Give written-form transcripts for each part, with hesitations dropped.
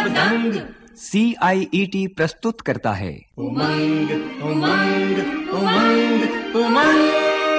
दंग। CIET प्रस्तुत करता है उमंग उमंग उमंग उमंग।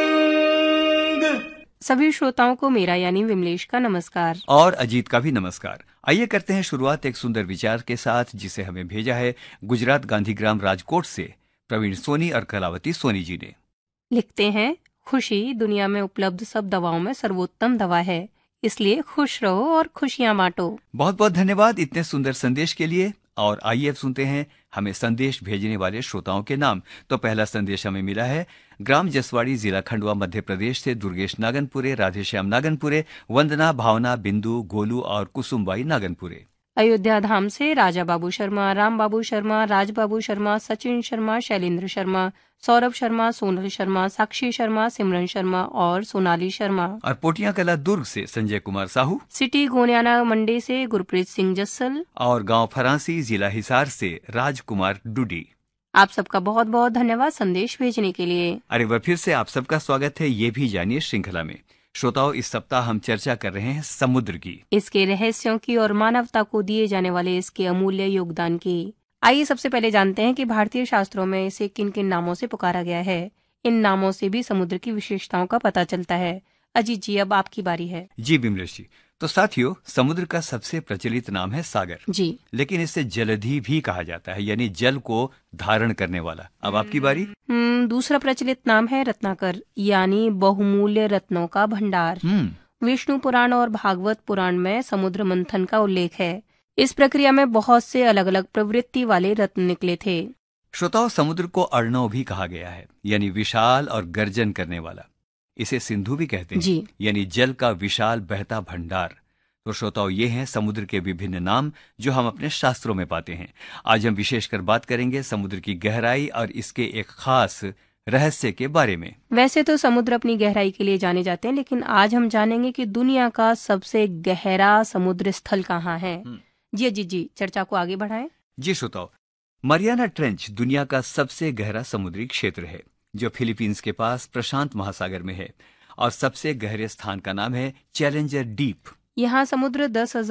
सभी श्रोताओं को मेरा यानी विमलेश का नमस्कार और अजीत का भी नमस्कार। आइए करते हैं शुरुआत एक सुंदर विचार के साथ, जिसे हमें भेजा है गुजरात गांधीग्राम राजकोट से प्रवीण सोनी और कलावती सोनी जी ने। लिखते हैं, खुशी दुनिया में उपलब्ध सब दवाओं में सर्वोत्तम दवा है, इसलिए खुश रहो और खुशियां बांटो। बहुत बहुत धन्यवाद इतने सुंदर संदेश के लिए। और आइए अब सुनते हैं हमें संदेश भेजने वाले श्रोताओं के नाम। तो पहला संदेश हमें मिला है ग्राम जसवाड़ी, जिला खंडवा, मध्य प्रदेश से दुर्गेश नागनपुरे, राधेश्याम नागनपुरे, वंदना, भावना, बिंदु, गोलू और कुसुमबाई नागनपुरे। अयोध्या धाम से राजा बाबू शर्मा, राम बाबू शर्मा, राज बाबू शर्मा, सचिन शर्मा, शैलेंद्र शर्मा, सौरभ शर्मा, सोनल शर्मा, साक्षी शर्मा, सिमरन शर्मा और सोनाली शर्मा। और पोटिया कला दुर्ग से संजय कुमार साहू, सिटी गोनियाना मंडी से गुरप्रीत सिंह जस्सल और गांव फरांसी, जिला हिसार से राजकुमार डुडी। आप सबका बहुत बहुत धन्यवाद संदेश भेजने के लिए। अरे वह फिर से आप सबका स्वागत है। ये भी जानिए श्रृंखला में श्रोताओं, इस सप्ताह हम चर्चा कर रहे हैं समुद्र की, इसके रहस्यों की और मानवता को दिए जाने वाले इसके अमूल्य योगदान की। आइए सबसे पहले जानते हैं कि भारतीय शास्त्रों में इसे किन किन नामों से पुकारा गया है। इन नामों से भी समुद्र की विशेषताओं का पता चलता है। अजीत जी, अब आपकी बारी है। जी विमलेश जी। तो साथियों, समुद्र का सबसे प्रचलित नाम है सागर जी, लेकिन इसे जलधि भी कहा जाता है, यानी जल को धारण करने वाला। अब आपकी बारी। दूसरा प्रचलित नाम है रत्नाकर, यानी बहुमूल्य रत्नों का भंडार। विष्णु पुराण और भागवत पुराण में समुद्र मंथन का उल्लेख है। इस प्रक्रिया में बहुत से अलग अलग प्रवृत्ति वाले रत्न निकले थे। श्रोताओं, समुद्र को अर्णव भी कहा गया है, यानी विशाल और गर्जन करने वाला। इसे सिंधु भी कहते हैं जी, यानी जल का विशाल बहता भंडार। तो श्रोताओं, ये हैं समुद्र के विभिन्न नाम जो हम अपने शास्त्रों में पाते हैं। आज हम विशेषकर बात करेंगे समुद्र की गहराई और इसके एक खास रहस्य के बारे में। वैसे तो समुद्र अपनी गहराई के लिए जाने जाते हैं, लेकिन आज हम जानेंगे कि दुनिया का सबसे गहरा समुद्र स्थल कहाँ है। जी अजीत जी, चर्चा को आगे बढ़ाएं। जी श्रोताओ, मरियाना ट्रेंच दुनिया का सबसे गहरा समुद्री क्षेत्र है, जो फिलीपींस के पास प्रशांत महासागर में है। और सबसे गहरे स्थान का नाम है चैलेंजर डीप। यहाँ समुद्र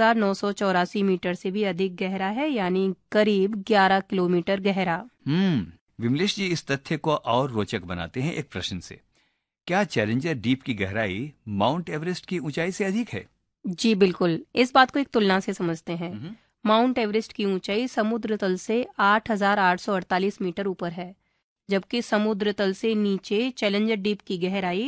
10,984 मीटर से भी अधिक गहरा है, यानी करीब 11 किलोमीटर गहरा। विमलेश जी, इस तथ्य को और रोचक बनाते हैं एक प्रश्न से। क्या चैलेंजर डीप की गहराई माउंट एवरेस्ट की ऊंचाई से अधिक है? जी बिल्कुल, इस बात को एक तुलना से समझते हैं। माउंट एवरेस्ट की ऊंचाई समुद्र तल से 8,848 मीटर ऊपर है, जबकि समुद्र तल से नीचे चैलेंजर डीप की गहराई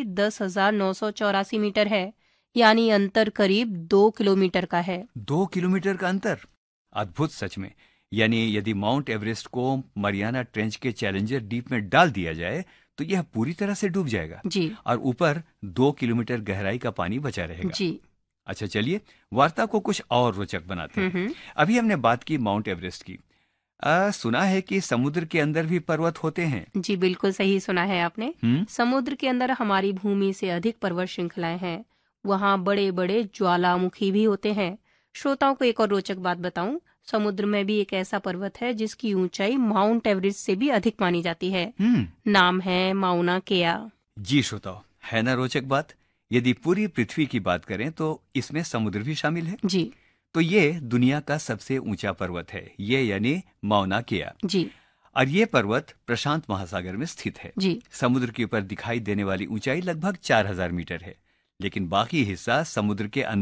10,984 मीटर है, यानी अंतर करीब 2 किलोमीटर का है। 2 किलोमीटर का अंतर, अद्भुत सच में। यानी यदि माउंट एवरेस्ट को मरियाना ट्रेंच के चैलेंजर डीप में डाल दिया जाए तो यह पूरी तरह से डूब जाएगा। जी, और ऊपर 2 किलोमीटर गहराई का पानी बचा रहेगा। जी। अच्छा, चलिए वार्ता को कुछ और रोचक बनाते हैं। अभी हमने बात की माउंट एवरेस्ट की। सुना है कि समुद्र के अंदर भी पर्वत होते हैं। जी बिल्कुल सही सुना है आपने। समुद्र के अंदर हमारी भूमि से अधिक पर्वत श्रृंखलाएं हैं। वहाँ बड़े बड़े ज्वालामुखी भी होते हैं। श्रोताओं को एक और रोचक बात बताऊं, समुद्र में भी एक ऐसा पर्वत है जिसकी ऊंचाई माउंट एवरेस्ट से भी अधिक मानी जाती है। नाम है माउना केआ। जी श्रोताओ, है ना रोचक बात। यदि पूरी पृथ्वी की बात करें तो इसमें समुद्र भी शामिल है। जी, तो ये दुनिया का सबसे ऊंचा पर्वत है, ये यानी माउना केआ। जी, और ये पर्वत प्रशांत महासागर में स्थित है। जी। समुद्र के ऊपर दिखाई देने वाली ऊंचाई लगभग 4,000 मीटर है, लेकिन बाकी हिस्सा समुद्र के अंदर